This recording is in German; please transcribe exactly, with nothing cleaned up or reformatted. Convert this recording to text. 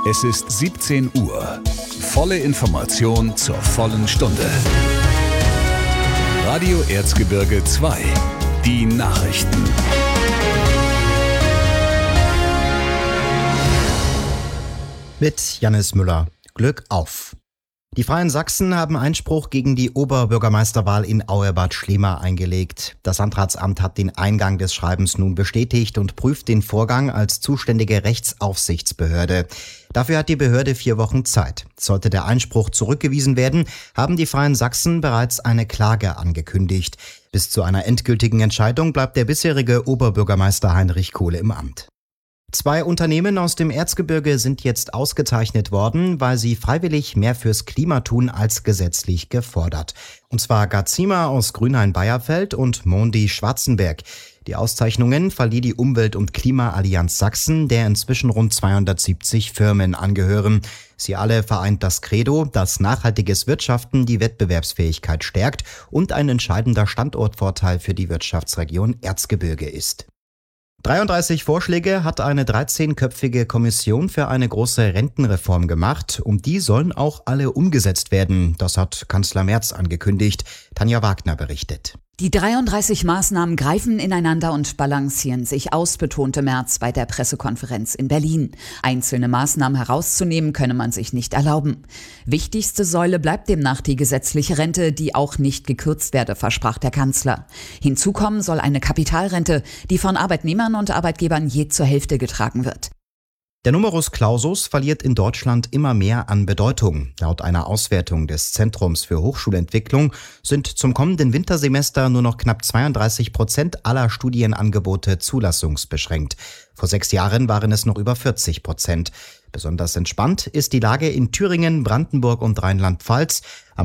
Es ist siebzehn Uhr. Volle Information zur vollen Stunde. Radio Erzgebirge zwei. Die Nachrichten. Mit Jannis Müller. Glück auf! Die Freien Sachsen haben Einspruch gegen die Oberbürgermeisterwahl in Auerbad Schlema eingelegt. Das Landratsamt hat den Eingang des Schreibens nun bestätigt und prüft den Vorgang als zuständige Rechtsaufsichtsbehörde. Dafür hat die Behörde vier Wochen Zeit. Sollte der Einspruch zurückgewiesen werden, haben die Freien Sachsen bereits eine Klage angekündigt. Bis zu einer endgültigen Entscheidung bleibt der bisherige Oberbürgermeister Heinrich Kohle im Amt. Zwei Unternehmen aus dem Erzgebirge sind jetzt ausgezeichnet worden, weil sie freiwillig mehr fürs Klima tun als gesetzlich gefordert. Und zwar Gazima aus Grünhain-Beierfeld und Mondi Schwarzenberg. Die Auszeichnungen verlieh die Umwelt- und Klimaallianz Sachsen, der inzwischen rund zweihundertsiebzig Firmen angehören. Sie alle vereint das Credo, dass nachhaltiges Wirtschaften die Wettbewerbsfähigkeit stärkt und ein entscheidender Standortvorteil für die Wirtschaftsregion Erzgebirge ist. dreiunddreißig Vorschläge hat eine dreizehnköpfige Kommission für eine große Rentenreform gemacht. Um die sollen auch alle umgesetzt werden. Das hat Kanzler Merz angekündigt. Tanja Wagner berichtet. Die dreiunddreißig Maßnahmen greifen ineinander und balancieren sich aus, betonte Merz bei der Pressekonferenz in Berlin. Einzelne Maßnahmen herauszunehmen, könne man sich nicht erlauben. Wichtigste Säule bleibt demnach die gesetzliche Rente, die auch nicht gekürzt werde, versprach der Kanzler. Hinzu kommen soll eine Kapitalrente, die von Arbeitnehmern und Arbeitgebern je zur Hälfte getragen wird. Der Numerus Clausus verliert in Deutschland immer mehr an Bedeutung. Laut einer Auswertung des Zentrums für Hochschulentwicklung sind zum kommenden Wintersemester nur noch knapp zweiunddreißig Prozent aller Studienangebote zulassungsbeschränkt. Vor sechs Jahren waren es noch über vierzig Prozent. Besonders entspannt ist die Lage in Thüringen, Brandenburg und Rheinland-Pfalz.